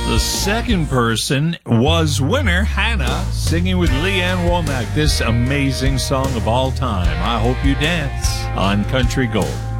The second person was winner Hannah, singing with Leanne Womack this amazing song of all time, I Hope You Dance, on Country Gold.